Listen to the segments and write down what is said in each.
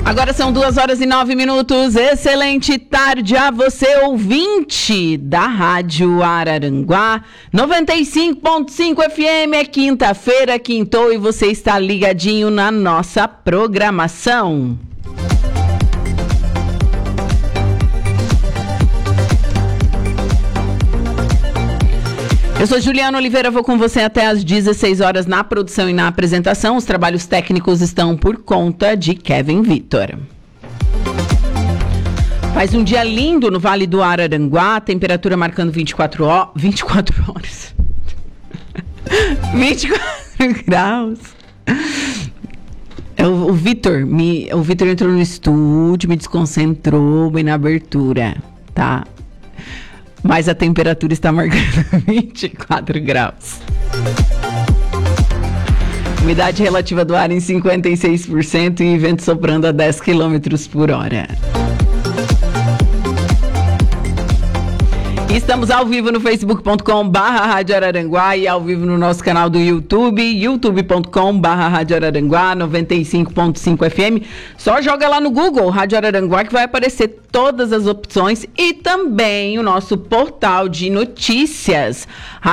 Agora são 2h09. Excelente tarde a você, ouvinte da Rádio Araranguá 95.5 FM. É quinta-feira, quintou e você está ligadinho na nossa programação. Eu sou Juliana Oliveira, vou com você até às 16 horas na produção e na apresentação. Os trabalhos técnicos estão por conta de Kevin Vitor. Faz um dia lindo no Vale do Araranguá, temperatura marcando 24 horas. 24 graus. O Vitor entrou no estúdio, me desconcentrou bem na abertura, tá? Mas a temperatura está marcando 24 graus. Umidade relativa do ar em 56% e vento soprando a 10 km por hora. Estamos ao vivo no facebook.com/Rádio Araranguá e ao vivo no nosso canal do YouTube, youtube.com/Rádio Araranguá 95.5 FM. Só joga lá no Google Rádio Araranguá que vai aparecer todas as opções e também o nosso portal de notícias,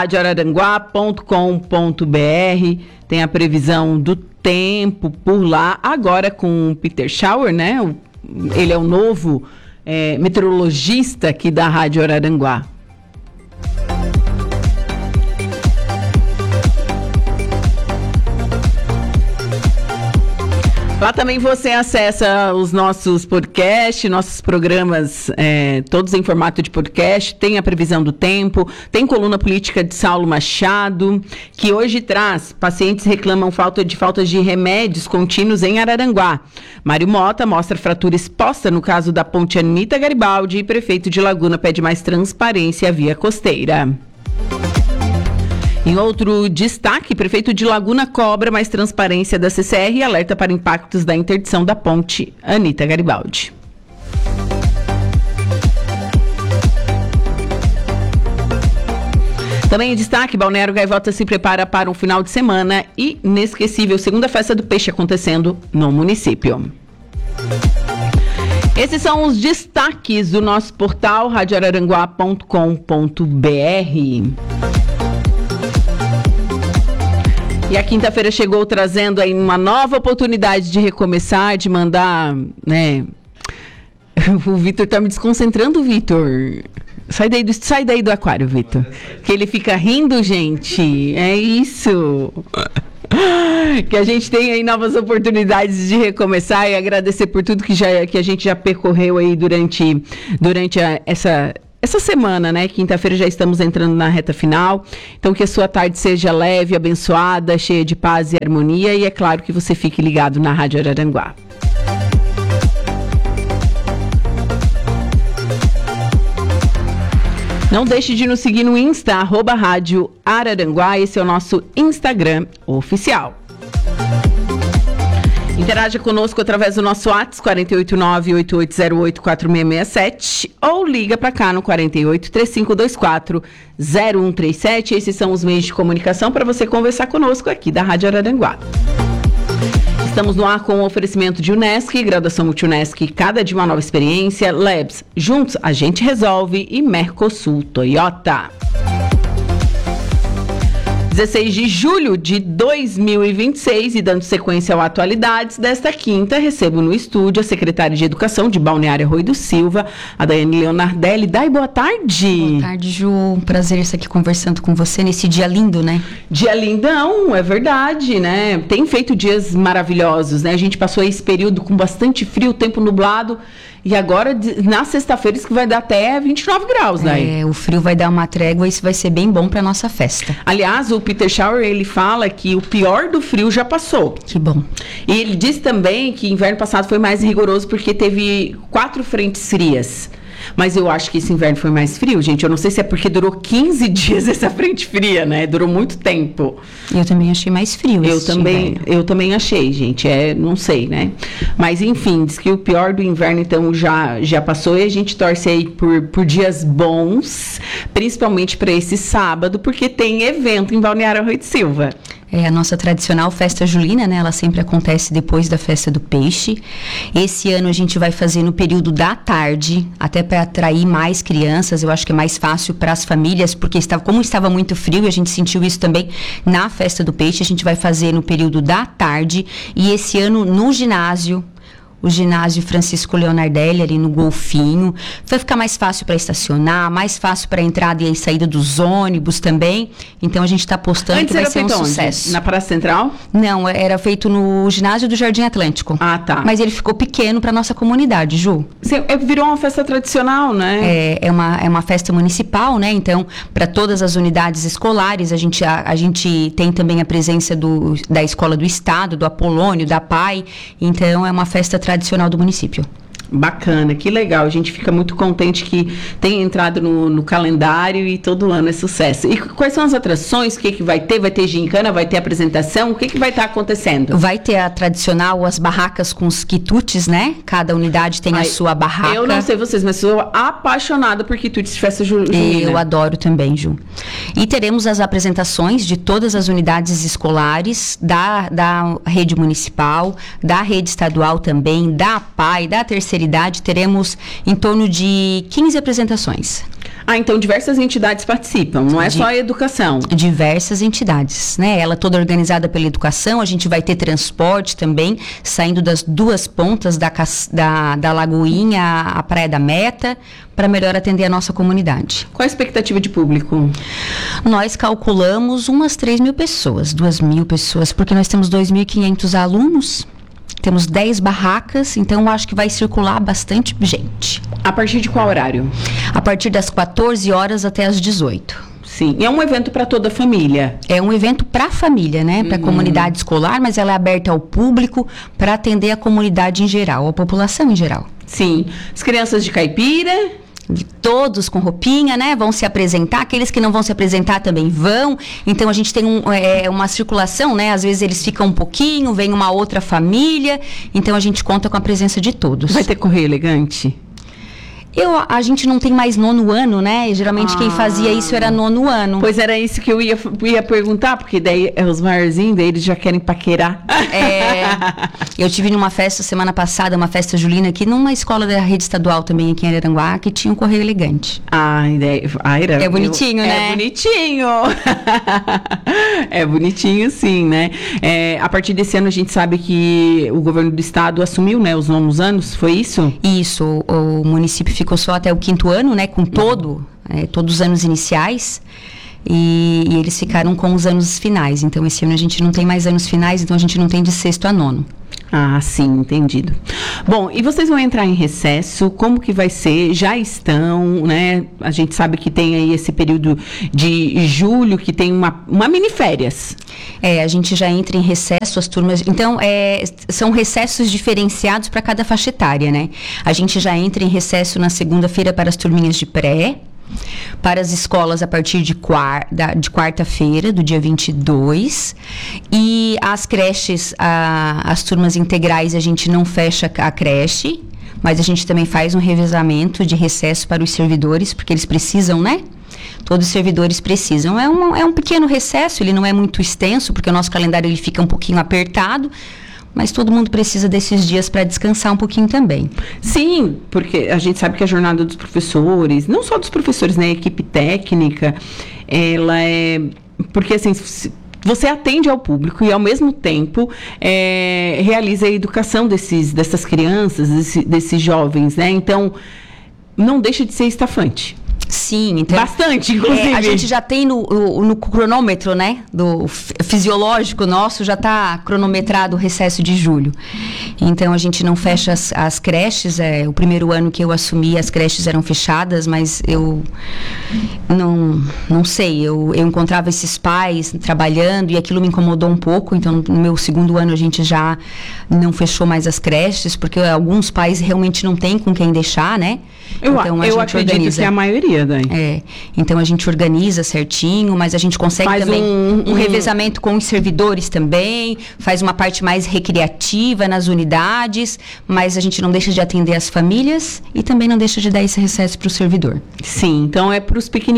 radioararanguá.com.br. Tem a previsão do tempo por lá, agora com o Peter Schauer, né? Ele é o novo meteorologista aqui da Rádio Araranguá. Lá também você acessa os nossos podcasts, nossos programas, todos em formato de podcast. Tem a previsão do tempo, tem coluna política de Saulo Machado, que hoje traz: pacientes reclamam falta de remédios contínuos em Araranguá. Mário Mota mostra fratura exposta no caso da ponte Anita Garibaldi e prefeito de Laguna pede mais transparência à via costeira. Em outro destaque, prefeito de Laguna cobra mais transparência da CCR e alerta para impactos da interdição da ponte Anita Garibaldi. Também em destaque, Balneário Gaivota se prepara para um final de semana inesquecível, segunda festa do peixe acontecendo no município. Esses são os destaques do nosso portal radioararanguá.com.br. E a quinta-feira chegou trazendo aí uma nova oportunidade de recomeçar, de mandar, né? O Vitor tá me desconcentrando, Vitor. Sai daí do aquário, Vitor. Que ele fica rindo, gente. É isso. Que a gente tem aí novas oportunidades de recomeçar e agradecer por tudo que a gente já percorreu aí durante essa semana, né? Quinta-feira já estamos entrando na reta final. Então, que a sua tarde seja leve, abençoada, cheia de paz e harmonia. E é claro que você fique ligado na Rádio Araranguá. Não deixe de nos seguir no Insta, @Rádio Araranguá. Esse é o nosso Instagram oficial. Interaja conosco através do nosso WhatsApp 489-8808-4667 ou liga para cá no 48-3524-0137. Esses são os meios de comunicação para você conversar conosco aqui da Rádio Araranguá. Estamos no ar com o oferecimento de Unesc, graduação Multi-Unesc, cada dia uma nova experiência, Labs, juntos a gente resolve e Mercosul Toyota. 16 de julho de 2026 e dando sequência ao Atualidades desta quinta, recebo no estúdio a secretária de Educação de Balneário Arroio do Silva, a Daiane Leonardelli. Dai, boa tarde. Boa tarde, Ju. Um prazer estar aqui conversando com você nesse dia lindo, né? Dia lindão, é verdade, né? Tem feito dias maravilhosos, né? A gente passou esse período com bastante frio, tempo nublado. E agora, na sexta-feira, isso que vai dar até 29 graus, né? O frio vai dar uma trégua e isso vai ser bem bom para nossa festa. Aliás, o Peter Schauer, ele fala que o pior do frio já passou. Que bom. E ele diz também que inverno passado foi mais rigoroso porque teve 4 frentes frias. Mas eu acho que esse inverno foi mais frio, gente. Eu não sei se é porque durou 15 dias essa frente fria, né? Durou muito tempo. Eu também achei mais frio. Eu também achei, gente. Não sei, né? Mas, enfim, diz que o pior do inverno, então, já passou. E a gente torce aí por dias bons, principalmente para esse sábado, porque tem evento em Balneário Arroio do Silva. É a nossa tradicional festa julina, né? Ela sempre acontece depois da festa do peixe. Esse ano a gente vai fazer no período da tarde, até para atrair mais crianças. Eu acho que é mais fácil para as famílias, porque como estava muito frio, e a gente sentiu isso também na festa do peixe, a gente vai fazer no período da tarde. E esse ano no ginásio, o ginásio Francisco Leonardelli, ali no Golfinho. Vai ficar mais fácil para estacionar, mais fácil para entrada e saída dos ônibus também. Então a gente está apostando Antes que vai era ser um feito onde? sucesso. Na Praça Central? Não, era feito no ginásio do Jardim Atlântico. Ah, tá. Mas ele ficou pequeno para nossa comunidade, Ju. Virou uma festa tradicional, né? É uma festa municipal, né? Então, para todas as unidades escolares, a gente tem também a presença da Escola do Estado, do Apolônio, da PAI. Então, é uma festa tradicional do município. Bacana, que legal. A gente fica muito contente que tenha entrado no calendário e todo ano é sucesso. E quais são as atrações? O que vai ter? Vai ter gincana? Vai ter apresentação? O que vai estar acontecendo? Vai ter a tradicional, as barracas com os quitutes, né? Cada unidade tem a sua barraca. Eu não sei vocês, mas sou apaixonada por quitutes de festa junina. Eu adoro também, Ju. E teremos as apresentações de todas as unidades escolares, da rede municipal, da rede estadual também, da PAI, da terceira idade. Teremos em torno de 15 apresentações. Ah, então diversas entidades participam, não é só a educação. Diversas entidades, né? Ela toda organizada pela educação. A gente vai ter transporte também, saindo das duas pontas da Lagoinha à Praia da Meta, para melhor atender a nossa comunidade. Qual a expectativa de público? Nós calculamos umas 3.000 pessoas, 2.000 pessoas, porque nós temos 2.500 alunos. Temos 10 barracas, então acho que vai circular bastante gente. A partir de qual horário? A partir das 14 horas até as 18. Sim, e é um evento para toda a família. É um evento para a família, né? Para a comunidade escolar, mas ela é aberta ao público para atender a comunidade em geral, a população em geral. Sim. As crianças de caipira... Todos com roupinha, né? Vão se apresentar. Aqueles que não vão se apresentar também vão. Então, a gente tem uma circulação, né? Às vezes eles ficam um pouquinho, vem uma outra família. Então, a gente conta com a presença de todos. Vai ter correio elegante? A gente não tem mais 9º ano, né? E, geralmente quem fazia isso era 9º ano. Pois era isso que eu ia perguntar, porque daí os maiorzinhos, daí eles já querem paquerar. Eu tive numa festa semana passada, uma festa julina aqui, numa escola da rede estadual também aqui em Araranguá, que tinha um correio elegante. É bonitinho, né? É bonitinho. É bonitinho, sim, né? A partir desse ano a gente sabe que o governo do estado assumiu, né, os novos anos, foi isso? Isso, o município ficou só até o 5º ano, né, com todos os anos iniciais, e eles ficaram com os anos finais. Então, esse ano a gente não tem mais anos finais, então a gente não tem de 6º a 9º. Ah, sim, entendido. Bom, e vocês vão entrar em recesso, como que vai ser? Já estão, né? A gente sabe que tem aí esse período de julho, que tem uma mini férias. A gente já entra em recesso, as turmas... Então, são recessos diferenciados para cada faixa etária, né? A gente já entra em recesso na segunda-feira para as turminhas de pré, para as escolas a partir de quarta-feira, do dia 22, e as creches, as turmas integrais, a gente não fecha a creche, mas a gente também faz um revezamento de recesso para os servidores, porque eles precisam, né? Todos os servidores precisam. É um pequeno recesso, ele não é muito extenso, porque o nosso calendário ele fica um pouquinho apertado, mas todo mundo precisa desses dias para descansar um pouquinho também. Sim, porque a gente sabe que a jornada dos professores, não só dos professores, né, a equipe técnica, ela é... Porque, assim, você atende ao público e, ao mesmo tempo, realiza a educação dessas crianças, desses jovens, né? Então, não deixa de ser estafante. Sim, então... Bastante, inclusive. A gente já tem no cronômetro, né? Do fisiológico nosso, já está cronometrado o recesso de julho. Então, a gente não fecha as creches. O primeiro ano que eu assumi, as creches eram fechadas, mas eu não sei. Eu encontrava esses pais trabalhando e aquilo me incomodou um pouco. Então, no meu segundo ano, a gente já não fechou mais as creches, porque alguns pais realmente não têm com quem deixar, né? Então, eu acredito que é a maioria, Dani. Então a gente organiza certinho, mas a gente consegue faz também um revezamento com os servidores também, faz uma parte mais recreativa nas unidades, mas a gente não deixa de atender as famílias e também não deixa de dar esse recesso para o servidor. Sim, então é para os pequenininhos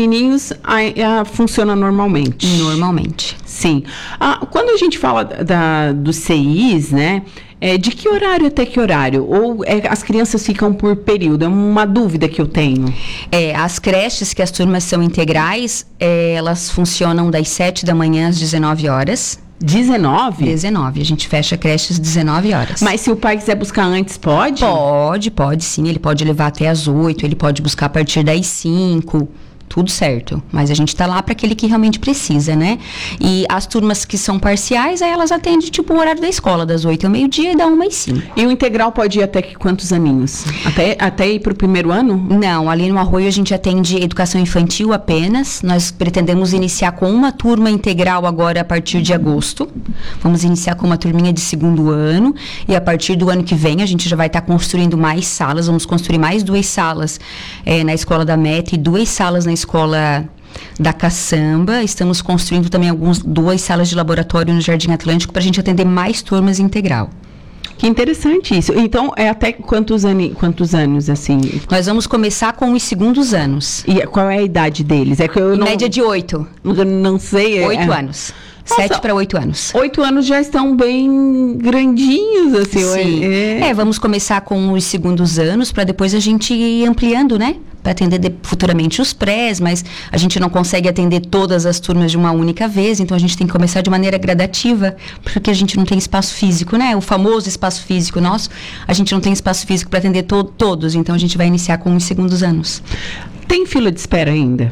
pequenininhos funciona normalmente. Normalmente. Sim. Quando a gente fala dos CIs, né? De que horário até que horário? Ou as crianças ficam por período? É uma dúvida que eu tenho. As creches, que as turmas são integrais, elas funcionam das 7 da manhã às 19 horas. 19? 19. A gente fecha creches às 19 horas. Mas se o pai quiser buscar antes, pode? Pode sim. Ele pode levar até às 8, ele pode buscar a partir das 5. Tudo certo, mas a gente tá lá para aquele que realmente precisa, né? E as turmas que são parciais, aí elas atendem tipo o horário da escola, das 8 ao meio-dia e da 1 às 5. E o integral pode ir até quantos aninhos? Até ir pro primeiro ano? Não, ali no Arroio a gente atende educação infantil apenas. Nós pretendemos iniciar com uma turma integral agora a partir de agosto. Vamos iniciar com uma turminha de segundo ano e a partir do ano que vem a gente já vai estar construindo mais salas. Vamos construir mais 2 salas na escola da Meta e 2 salas na escola da Caçamba. Estamos construindo também 2 salas de laboratório no Jardim Atlântico para a gente atender mais turmas integral. Que interessante isso. Então, até quantos anos, assim? Nós vamos começar com os segundos anos. E qual é a idade deles? Média de 8. Não sei. 8 anos. 7 para 8 anos. 8 anos já estão bem grandinhos, assim. Sim. Vamos começar com os segundos anos para depois a gente ir ampliando, né? Para atender futuramente os prés, mas a gente não consegue atender todas as turmas de uma única vez, então a gente tem que começar de maneira gradativa, porque a gente não tem espaço físico, né? O famoso espaço físico nosso, a gente não tem espaço físico para atender todos, então a gente vai iniciar com os segundos anos. Tem fila de espera ainda?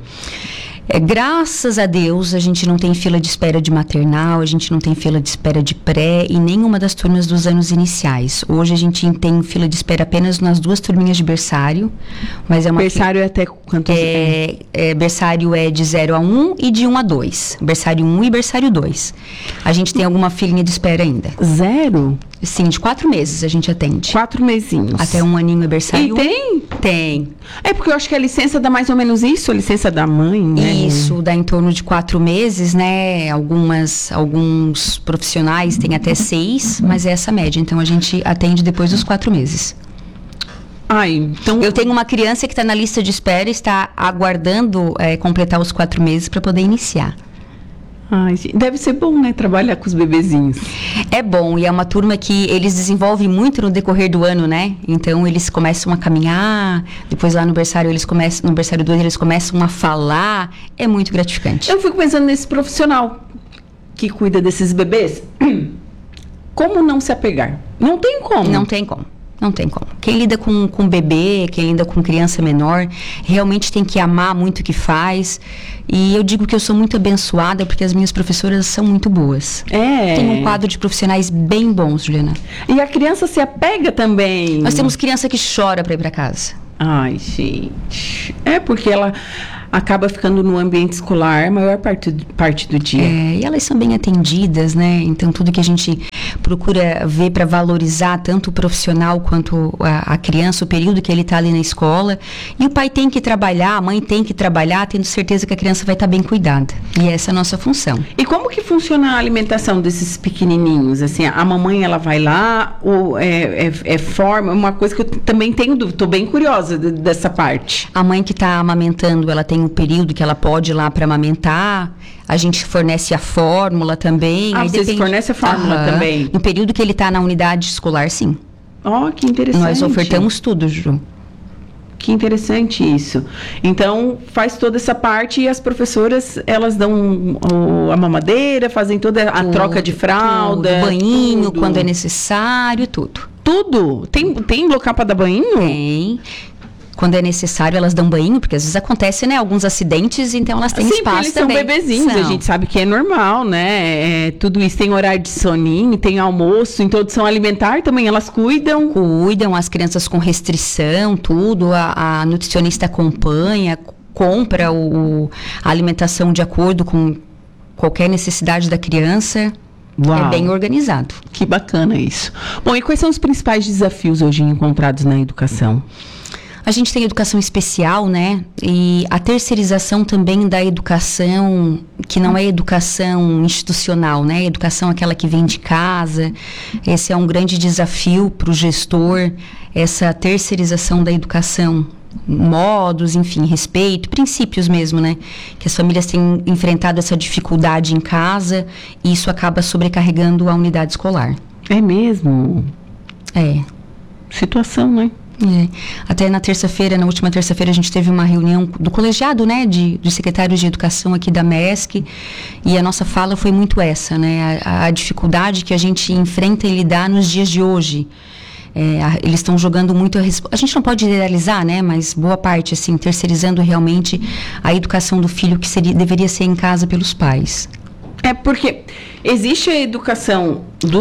Graças a Deus, a gente não tem fila de espera de maternal, a gente não tem fila de espera de pré e nenhuma das turmas dos anos iniciais. Hoje a gente tem fila de espera apenas nas 2 turminhas de berçário, mas é uma berçário é até quantos? Berçário é de 0 a 1 e de 1 a 2. Berçário 1 e berçário 2. A gente tem alguma filinha de espera ainda. 0? Sim, de 4 meses a gente atende. 4 mesinhos. Até 1 aninho é berçário. E tem? Tem. É porque eu acho que a licença dá mais ou menos isso, a licença da mãe, né? Isso, dá em torno de 4 meses, né? Alguns profissionais têm até 6, mas é essa média. Então, a gente atende depois dos 4 meses. Então... Eu tenho uma criança que está na lista de espera e está aguardando completar os 4 meses para poder iniciar. Deve ser bom, né? Trabalhar com os bebezinhos. É bom, e é uma turma que eles desenvolvem muito no decorrer do ano, né? Então, eles começam a caminhar, depois lá no berçário 2 eles começam a falar. É muito gratificante. Eu fico pensando nesse profissional que cuida desses bebês. Como não se apegar? Não tem como. Não tem como. Não tem como. Quem lida com bebê, quem lida com criança menor, realmente tem que amar muito o que faz. E eu digo que eu sou muito abençoada porque as minhas professoras são muito boas. Tem um quadro de profissionais bem bons, Juliana. E a criança se apega também. Nós temos criança que chora para ir para casa. Ai, gente. Porque ela acaba ficando no ambiente escolar a maior parte do dia. E elas são bem atendidas, né? Então, tudo que a gente procura ver para valorizar tanto o profissional quanto a criança, o período que ele está ali na escola. E o pai tem que trabalhar, a mãe tem que trabalhar, tendo certeza que a criança vai estar bem cuidada. E essa é a nossa função. E como que funciona a alimentação desses pequenininhos? Assim, a mamãe, ela vai lá, ou forma, uma coisa que eu também tenho dúvida, estou bem curiosa dessa parte. A mãe que está amamentando, ela tem um período que ela pode ir lá para amamentar. A gente fornece a fórmula também. Vocês fornecem a fórmula também? No período que ele está na unidade escolar, sim. Que interessante. Nós ofertamos tudo, Ju. Que interessante isso. Então, faz toda essa parte e as professoras, elas dão a mamadeira, fazem toda a troca de fralda. Tudo, banhinho, quando é necessário, tudo. Tudo? Tem local para dar banhinho? Tem. Quando é necessário, elas dão banho, porque às vezes acontece, né, alguns acidentes, então elas têm espaço eles também. São bebezinhos, a gente sabe que é normal, né? Tudo isso tem horário de soninho, tem almoço, introdução alimentar também, elas cuidam? Cuidam, as crianças com restrição, tudo, a nutricionista acompanha, compra a alimentação de acordo com qualquer necessidade da criança. Uau. É bem organizado. Que bacana isso. Bom, e quais são os principais desafios hoje encontrados na educação? A gente tem educação especial, né? E a terceirização também da educação, que não é educação institucional, né? Educação aquela que vem de casa. Esse é um grande desafio para o gestor, essa terceirização da educação. modos, enfim, respeito, princípios mesmo, né? Que as famílias têm enfrentado essa dificuldade em casa e isso acaba sobrecarregando a unidade escolar. É mesmo? É. Situação, né? É. Até na última terça-feira, a gente teve uma reunião do colegiado, né, de secretários de educação aqui da MESC, e a nossa fala foi muito essa, né, a dificuldade que a gente enfrenta em lidar nos dias de hoje. Eles estão jogando muito a gente não pode idealizar, né, mas boa parte, assim, terceirizando realmente a educação do filho que deveria ser em casa pelos pais. É porque existe a educação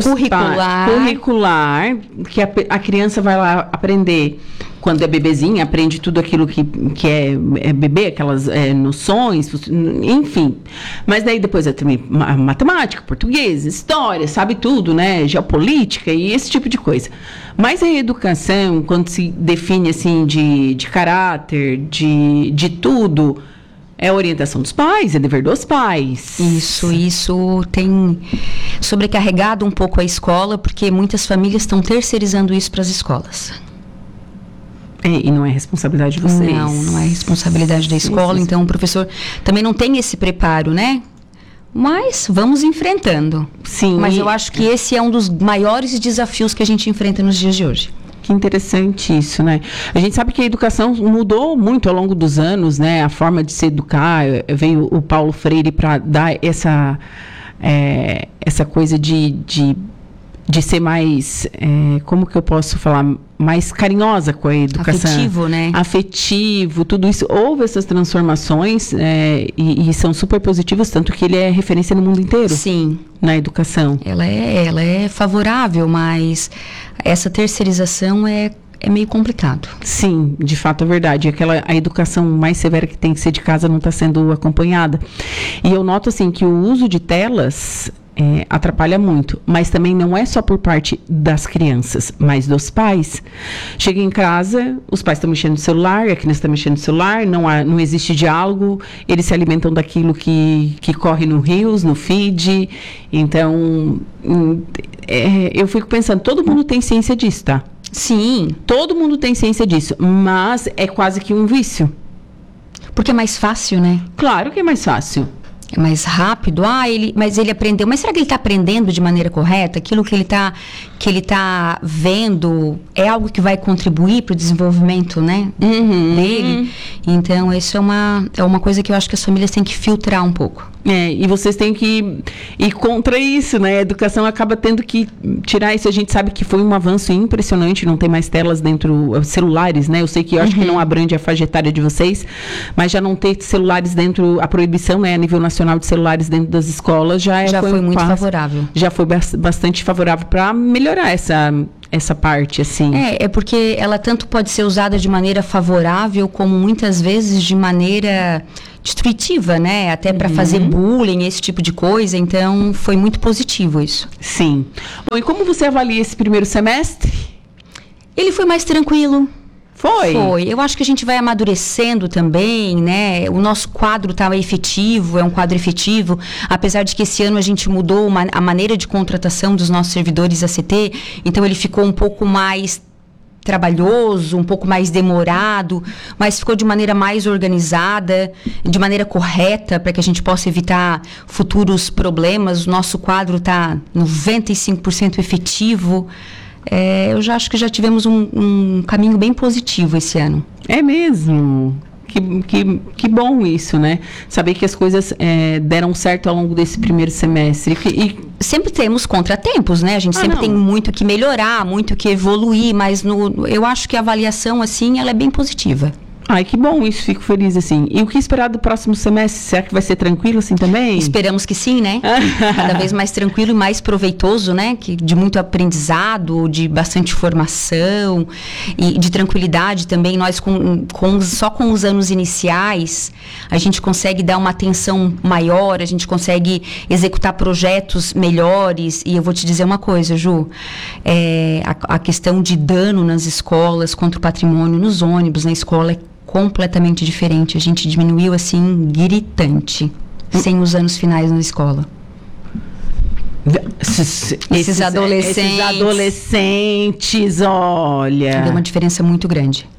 curricular, que a criança vai lá aprender quando é bebezinha, aprende tudo aquilo que é bebê, aquelas noções, enfim. Mas daí depois também matemática, português, história, sabe tudo, né? Geopolítica e esse tipo de coisa. Mas a educação, quando se define assim de caráter, de tudo, é a orientação dos pais, é dever dos pais. Isso tem sobrecarregado um pouco a escola, porque muitas famílias estão terceirizando isso para as escolas. E não é responsabilidade de vocês. Não é responsabilidade da escola, então o professor também não tem esse preparo, né? Mas vamos enfrentando. Sim. Mas eu acho que esse é um dos maiores desafios que a gente enfrenta nos dias de hoje. Que interessante isso, né? A gente sabe que a educação mudou muito ao longo dos anos, né? A forma de se educar. Veio o Paulo Freire para dar essa coisa de ser mais, como que eu posso falar, mais carinhosa com a educação. Afetivo, né? Afetivo, tudo isso. Houve essas transformações e são super positivas, tanto que ele é referência no mundo inteiro. Sim. Na educação. Ela é favorável, mas essa terceirização é meio complicado. Sim, de fato é verdade. A educação mais severa que tem que ser de casa não está sendo acompanhada. E eu noto assim que o uso de telas atrapalha muito, mas também não é só por parte das crianças, mas dos pais. Chega em casa, os pais estão mexendo no celular, a criança está mexendo no celular, não existe diálogo, eles se alimentam daquilo que corre no Reels, no feed. Então, eu fico pensando, todo mundo tem ciência disso, tá? Sim. Todo mundo tem ciência disso, mas é quase que um vício. Porque é mais fácil, né? Claro que é mais fácil. É mais rápido. Mas ele aprendeu. Mas será que ele está aprendendo de maneira correta? Aquilo que ele tá vendo é algo que vai contribuir para o desenvolvimento, né? Dele? Então, isso é uma coisa que eu acho que as famílias têm que filtrar um pouco. E vocês têm que ir contra isso, né? A educação acaba tendo que tirar isso. A gente sabe que foi um avanço impressionante, não tem mais telas dentro, celulares, né? Eu sei que eu acho que não abrange a faixa etária de vocês, mas já não ter celulares dentro, a proibição, né, a nível nacional de celulares dentro das escolas já foi muito favorável. Já foi bastante favorável para melhorar essa parte, assim. É porque ela tanto pode ser usada de maneira favorável, como muitas vezes de maneira destrutiva, né? Até para fazer bullying, esse tipo de coisa. Então, foi muito positivo isso. Sim. Bom, e como você avalia esse primeiro semestre? Ele foi mais tranquilo. Foi? Eu acho que a gente vai amadurecendo também, né? O nosso quadro tá efetivo, é um quadro efetivo, apesar de que esse ano a gente mudou a maneira de contratação dos nossos servidores ACT, então ele ficou um pouco mais trabalhoso, um pouco mais demorado, mas ficou de maneira mais organizada, de maneira correta, para que a gente possa evitar futuros problemas. O nosso quadro tá 95% efetivo. Eu já acho que já tivemos um caminho bem positivo esse ano. É mesmo? Que bom isso, né? Saber que as coisas deram certo ao longo desse primeiro semestre. Sempre temos contratempos, né? A gente sempre tem muito que melhorar, muito que evoluir, mas eu acho que a avaliação, assim, ela é bem positiva. Ai, que bom isso, fico feliz, assim. E o que esperar do próximo semestre? Será que vai ser tranquilo, assim, também? Esperamos que sim, né? Cada vez mais tranquilo e mais proveitoso, né? De muito aprendizado, de bastante formação e de tranquilidade também. Nós, só com os anos iniciais, a gente consegue dar uma atenção maior, a gente consegue executar projetos melhores. E eu vou te dizer uma coisa, Ju, a questão de dano nas escolas, contra o patrimônio, nos ônibus, na escola, é completamente diferente. A gente diminuiu, assim, gritante, sem os anos finais na escola. Esses adolescentes, olha... Deu uma diferença muito grande.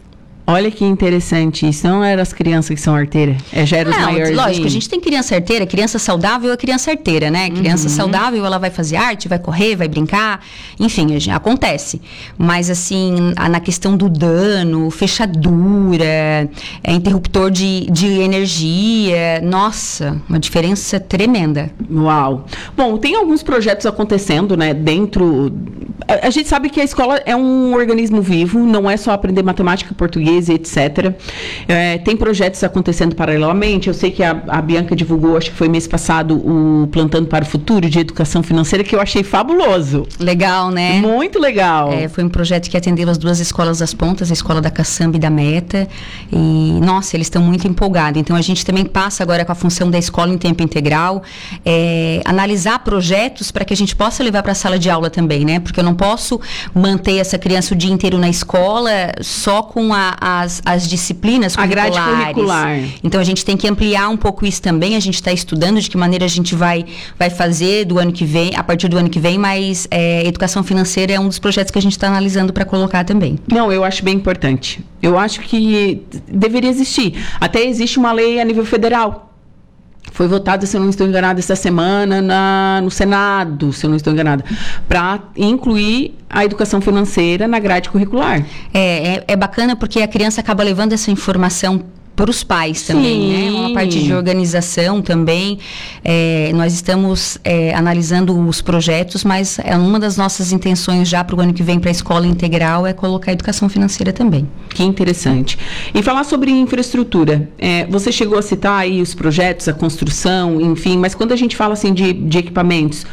Olha que interessante isso. Não eram as crianças que são arteiras, já eram os maiores. Lógico, a gente tem criança arteira, criança saudável é criança arteira, né? Criança saudável, ela vai fazer arte, vai correr, vai brincar, enfim, acontece. Mas assim, na questão do dano, fechadura, interruptor de energia, nossa, uma diferença tremenda. Uau! Bom, tem alguns projetos acontecendo, né, dentro... A gente sabe que a escola é um organismo vivo, não é só aprender matemática, português, etc. Tem projetos acontecendo paralelamente. Eu sei que a Bianca divulgou, acho que foi mês passado, o Plantando para o Futuro de Educação Financeira, que eu achei fabuloso. Legal, né? Muito legal. Foi um projeto que atendeu as duas escolas das pontas, a escola da Caçamba e da Meta. E, nossa, eles estão muito empolgados. Então, a gente também passa agora com a função da escola em tempo integral, analisar projetos para que a gente possa levar para a sala de aula também, né? Porque eu não posso manter essa criança o dia inteiro na escola só com as disciplinas curriculares. A grade curricular. Então, a gente tem que ampliar um pouco isso também. A gente está estudando de que maneira a gente vai fazer do ano que vem, a partir do ano que vem, mas educação financeira é um dos projetos que a gente está analisando para colocar também. Não, eu acho bem importante. Eu acho que deveria existir. Até existe uma lei a nível federal. Foi votada, se eu não estou enganada, essa semana no Senado, se eu não estou enganada, para incluir a educação financeira na grade curricular. É bacana porque a criança acaba levando essa informação para os pais também, né? Uma parte de organização também. Nós estamos analisando os projetos, mas uma das nossas intenções já para o ano que vem para a escola integral é colocar a educação financeira também. Que interessante. E falar sobre infraestrutura. Você chegou a citar aí os projetos, a construção, enfim, mas quando a gente fala assim de equipamentos,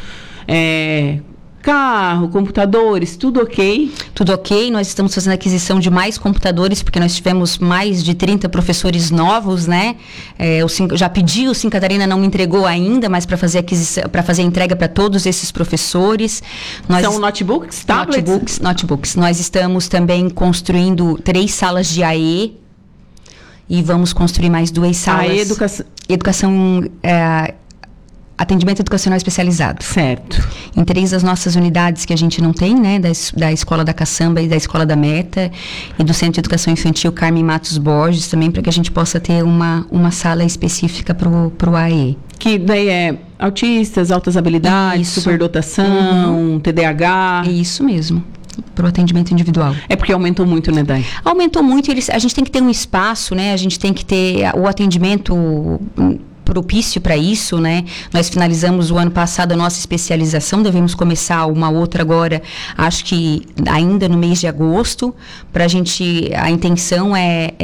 carro, computadores, tudo ok? Tudo ok. Nós estamos fazendo aquisição de mais computadores, porque nós tivemos mais de 30 professores novos, né? Já pedi, o Sim Catarina não me entregou ainda, mas para fazer aquisição, para fazer entrega para todos esses professores. São notebooks, tablets? Notebooks. Nós estamos também construindo 3 salas de AE e vamos construir mais 2 salas. Educação... Atendimento educacional especializado. Certo. Em 3 das nossas unidades que a gente não tem, né? Da Escola da Caçamba e da Escola da Meta e do Centro de Educação Infantil Carmen Matos Borges também, para que a gente possa ter uma sala específica para o AE. Que daí é autistas, altas habilidades, superdotação, TDAH. Isso mesmo. Para o atendimento individual. É porque aumentou muito, né, Dai? Aumentou muito. A gente tem que ter um espaço, né? A gente tem que ter o atendimento propício para isso, né? Nós finalizamos o ano passado a nossa especialização, devemos começar uma outra agora, acho que ainda no mês de agosto, a intenção é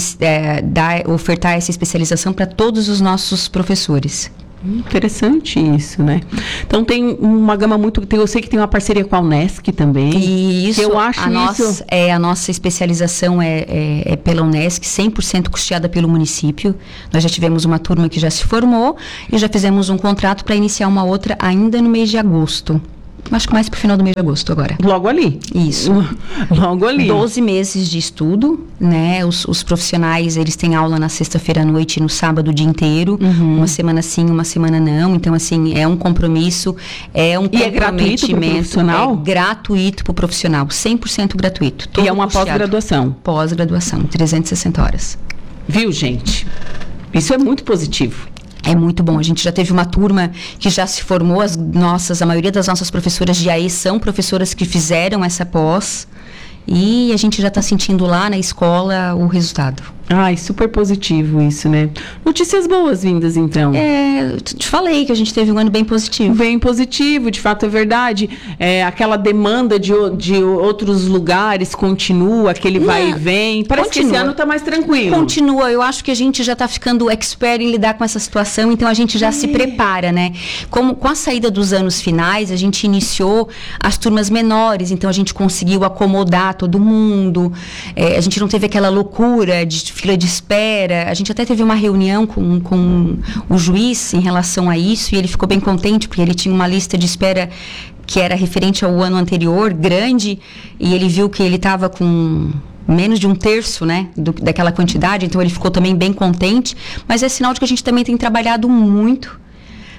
ofertar essa especialização para todos os nossos professores. Interessante isso, né? Então tem uma gama muito... Eu sei que tem uma parceria com a Unesc também. Isso, eu acho a nossa especialização é pela Unesc, 100% custeada pelo município. Nós já tivemos uma turma que já se formou e já fizemos um contrato para iniciar uma outra ainda no mês de agosto. Acho que mais pro final do mês de agosto agora. Logo ali? Isso. Logo ali. 12 meses de estudo, né? Os profissionais, eles têm aula na sexta-feira à noite e no sábado o dia inteiro. Uma semana sim, uma semana não. Então, assim, é um compromisso, é um comprometimento. E é gratuito pro profissional? É gratuito pro profissional, 100% gratuito. E é uma pós-graduação? Pós-graduação, 360 horas. Viu, gente? Isso é muito positivo. É muito bom. A gente já teve uma turma que já se formou. A maioria das nossas professoras de AE são professoras que fizeram essa pós. E a gente já está sentindo lá na escola o resultado. Ai, super positivo isso, né? Notícias boas-vindas, então. Te falei que a gente teve um ano bem positivo. Bem positivo, de fato é verdade. Aquela demanda de outros lugares continua, aquele vai e vem. Parece que esse ano está mais tranquilo. Continua. Eu acho que a gente já está ficando expert em lidar com essa situação, então a gente já se prepara, né? Com a saída dos anos finais, a gente iniciou as turmas menores, então a gente conseguiu acomodar todo mundo. A gente não teve aquela loucura de fila de espera. A gente até teve uma reunião com o juiz em relação a isso e ele ficou bem contente porque ele tinha uma lista de espera que era referente ao ano anterior, grande, e ele viu que ele estava com menos de 1/3, né, daquela quantidade, então ele ficou também bem contente, mas é sinal de que a gente também tem trabalhado muito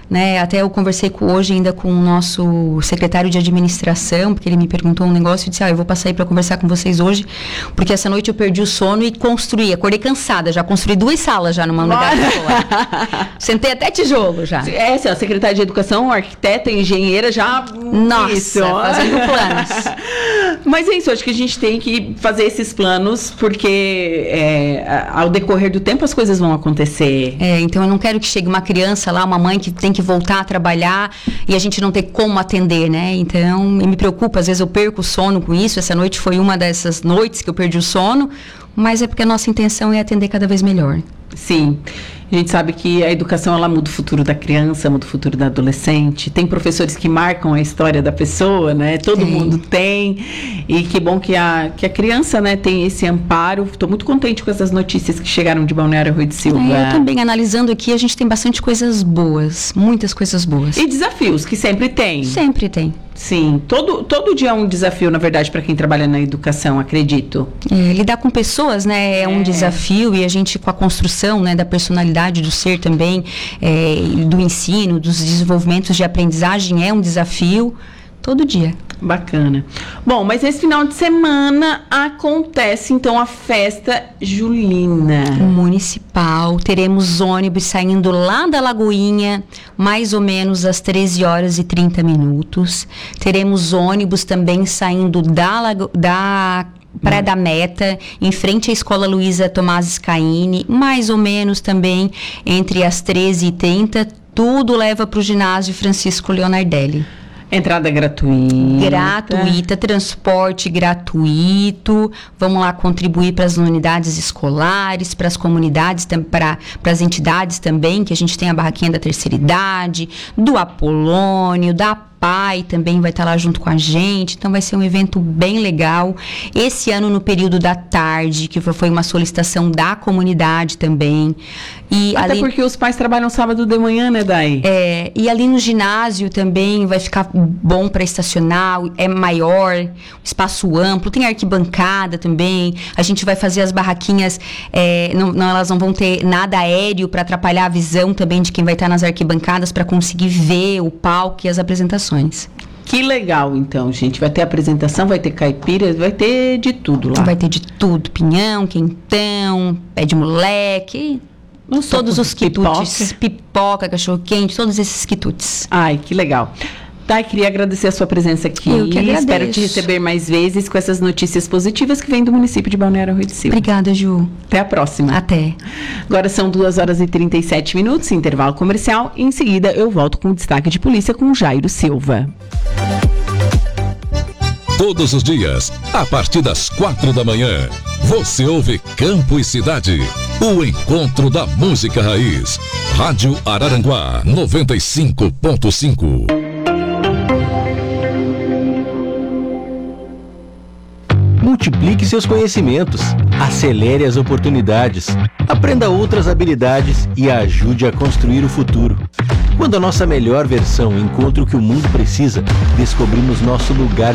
né? Até eu conversei hoje ainda com o nosso secretário de administração, porque ele me perguntou um negócio e disse, eu vou passar aí para conversar com vocês hoje, porque essa noite eu perdi o sono e acordei cansada, já construí 2 salas já numa unidade escolar. Sentei até tijolo já. É, assim, a secretária de educação, arquiteta, engenheira, já... Nossa, isso. Fazendo planos. Mas é isso, acho que a gente tem que fazer esses planos, porque ao decorrer do tempo as coisas vão acontecer. Então eu não quero que chegue uma criança lá, uma mãe que tem que voltar a trabalhar e a gente não ter como atender, né? Então, me preocupa, às vezes eu perco o sono com isso. Essa noite foi uma dessas noites que eu perdi o sono, mas é porque a nossa intenção é atender cada vez melhor. Sim. A gente sabe que a educação, ela muda o futuro da criança, muda o futuro da adolescente. Tem professores que marcam a história da pessoa, né? Todo mundo tem. E que bom que a criança, né, tem esse amparo. Estou muito contente com essas notícias que chegaram de Balneário Rui do Silva. Eu também, analisando aqui, a gente tem bastante coisas boas. Muitas coisas boas. E desafios, que sempre tem. Sempre tem. Sim, todo dia é um desafio, na verdade, para quem trabalha na educação, acredito. Lidar com pessoas, né, é um desafio, e a gente, com a construção, né, da personalidade do ser também, do ensino, dos desenvolvimentos de aprendizagem, é um desafio todo dia. Bacana. Bom, mas esse final de semana acontece, então, a festa julina. Municipal. Teremos ônibus saindo lá da Lagoinha, mais ou menos às 13h30. Teremos ônibus também saindo da Praia da Meta, em frente à Escola Luísa Tomás Scaini, mais ou menos também entre as 13h30. Tudo leva para o ginásio Francisco Leonardelli. Entrada gratuita. Gratuita, transporte gratuito. Vamos lá contribuir para as unidades escolares, para as comunidades, para as entidades também, que a gente tem a barraquinha da terceira idade, do Apolônio, da PAI também vai estar lá junto com a gente. Então vai ser um evento bem legal. Esse ano no período da tarde, que foi uma solicitação da comunidade também. E até porque os pais trabalham sábado de manhã, né, Dai? E ali no ginásio também vai ficar bom para estacionar, é maior, espaço amplo, tem arquibancada também. A gente vai fazer as barraquinhas, elas não vão ter nada aéreo para atrapalhar a visão também de quem vai estar nas arquibancadas, para conseguir ver o palco e as apresentações. Que legal, então, gente. Vai ter apresentação, vai ter caipira, vai ter de tudo lá. Vai ter de tudo, pinhão, quentão, pé de moleque... Todos os quitutes, pipoca, cachorro-quente, todos esses quitutes. Ai, que legal. Tá, queria agradecer a sua presença aqui. Eu que agradeço. Espero te receber mais vezes com essas notícias positivas que vêm do município de Balneário Rui do Silva. Obrigada, Ju. Até a próxima. Até. Agora são 2h37, intervalo comercial. E em seguida eu volto com o destaque de polícia com o Jairo Silva. Todos os dias, a partir das 4 da manhã, você ouve Campo e Cidade. O encontro da música raiz. Rádio Araranguá 95.5. Multiplique seus conhecimentos, acelere as oportunidades, aprenda outras habilidades e ajude a construir o futuro. Quando a nossa melhor versão encontra o que o mundo precisa, descobrimos nosso lugar